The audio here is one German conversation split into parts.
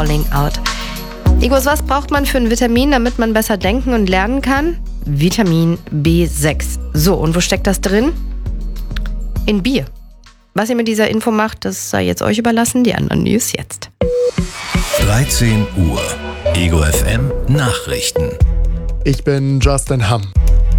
Falling Out. Igos, was braucht man für ein Vitamin, damit man besser denken und lernen kann? Vitamin B6. So, und wo steckt das drin? In Bier. Was ihr mit dieser Info macht, das sei jetzt euch überlassen. Die anderen News jetzt. 13 Uhr. Ego FM Nachrichten. Ich bin Justin Hamm.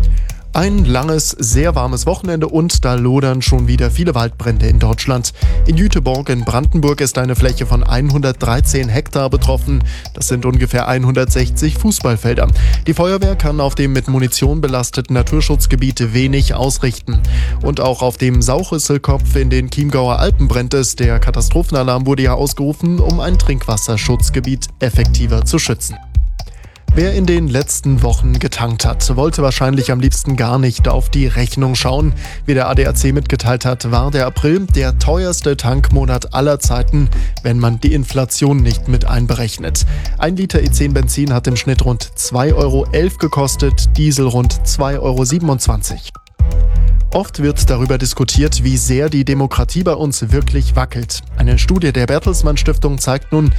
Ein langes, sehr warmes Wochenende und da lodern schon wieder viele Waldbrände in Deutschland. In Jüterbog in Brandenburg ist eine Fläche von 113 Hektar betroffen. Das sind ungefähr 160 Fußballfelder. Die Feuerwehr kann auf dem mit Munition belasteten Naturschutzgebiet wenig ausrichten. Und auch auf dem Sauchisselkopf in den Chiemgauer Alpen brennt es. Der Katastrophenalarm wurde ja ausgerufen, um ein Trinkwasserschutzgebiet effektiver zu schützen. Wer in den letzten Wochen getankt hat, wollte wahrscheinlich am liebsten gar nicht auf die Rechnung schauen. Wie der ADAC mitgeteilt hat, war der April der teuerste Tankmonat aller Zeiten, wenn man die Inflation nicht mit einberechnet. 1 Liter E10 Benzin hat im Schnitt rund 2,11 Euro gekostet, Diesel rund 2,27 Euro. Oft wird darüber diskutiert, wie sehr die Demokratie bei uns wirklich wackelt. Eine Studie der Bertelsmann Stiftung zeigt nun,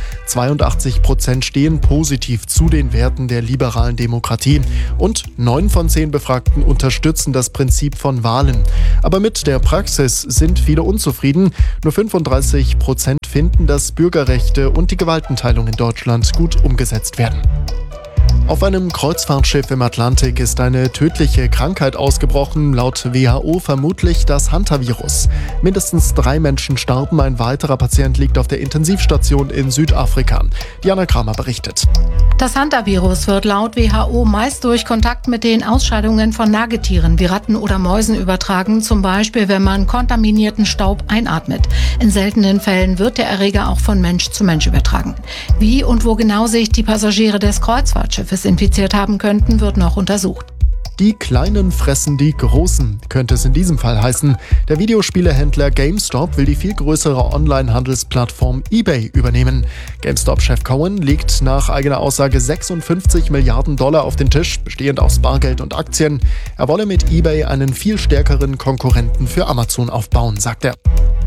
82% stehen positiv zu den Werten der liberalen Demokratie und 9 von 10 Befragten unterstützen das Prinzip von Wahlen. Aber mit der Praxis sind viele unzufrieden. Nur 35% finden, dass Bürgerrechte und die Gewaltenteilung in Deutschland gut umgesetzt werden. Auf einem Kreuzfahrtschiff im Atlantik ist eine tödliche Krankheit ausgebrochen, laut WHO vermutlich das Hantavirus. Mindestens 3 Menschen starben, ein weiterer Patient liegt auf der Intensivstation in Südafrika. Diana Kramer berichtet. Das Hantavirus wird laut WHO meist durch Kontakt mit den Ausscheidungen von Nagetieren wie Ratten oder Mäusen übertragen, zum Beispiel wenn man kontaminierten Staub einatmet. In seltenen Fällen wird der Erreger auch von Mensch zu Mensch übertragen. Wie und wo genau sich die Passagiere des Kreuzfahrtschiffes infiziert haben könnten, wird noch untersucht. Die Kleinen fressen die Großen, könnte es in diesem Fall heißen. Der Videospielehändler GameStop will die viel größere Online-Handelsplattform eBay übernehmen. GameStop-Chef Cohen legt nach eigener Aussage 56 Milliarden Dollar auf den Tisch, bestehend aus Bargeld und Aktien. Er wolle mit eBay einen viel stärkeren Konkurrenten für Amazon aufbauen, sagt er.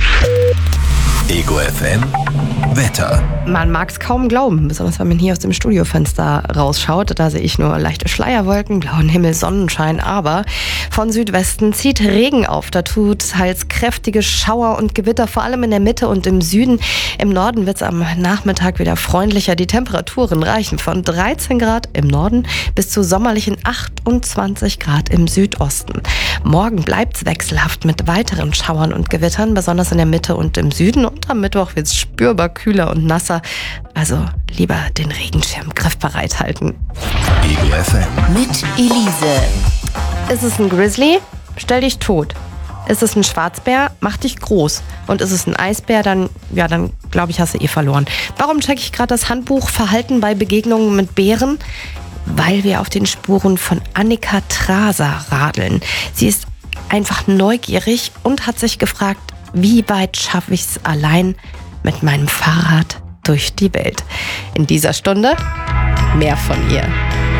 Ego FM Wetter. Man mag es kaum glauben, besonders wenn man hier aus dem Studiofenster rausschaut. Da sehe ich nur leichte Schleierwolken, blauen Himmel, Sonnenschein. Aber von Südwesten zieht Regen auf. Da tut teils kräftige Schauer und Gewitter, vor allem in der Mitte und im Süden. Im Norden wird es am Nachmittag wieder freundlicher. Die Temperaturen reichen von 13 Grad im Norden bis zu sommerlichen 28 Grad im Südosten. Morgen bleibt es wechselhaft mit weiteren Schauern und Gewittern, besonders in der Mitte und im Süden. Und am Mittwoch wird es spürbar kühler und nasser. Also lieber den Regenschirm griffbereit halten. Ego FM. Mit Elise. Ist es ein Grizzly? Stell dich tot. Ist es ein Schwarzbär? Mach dich groß. Und ist es ein Eisbär? Dann glaube ich, hast du verloren. Warum checke ich gerade das Handbuch Verhalten bei Begegnungen mit Bären? Weil wir auf den Spuren von Annika Traser radeln. Sie ist einfach neugierig und hat sich gefragt, wie weit schaffe ich es allein mit meinem Fahrrad durch die Welt? In dieser Stunde mehr von ihr.